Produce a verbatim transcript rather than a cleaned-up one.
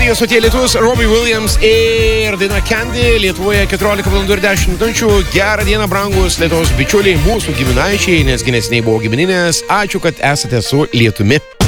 Eteryje sotė lietus, Robbie Williams ir daina Candy. Lietuvoje keturiolika valandų ir dešimt minučių. Gerą dieną, brangus Lietuvos bičiuliai, mūsų giminaičiai, nes neseniai buvo gimininės. Ačiū, kad esate su lietumi.